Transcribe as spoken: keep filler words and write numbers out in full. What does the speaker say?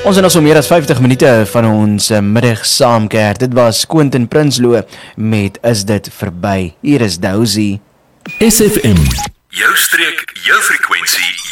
Ons het nou so meer as vyftig minute van ons uh, middag saamkeer. Dit was Quentin Prinsloo met Is dit verby. Hier is Dousie. S F M. Jou streek, jou frekwensie,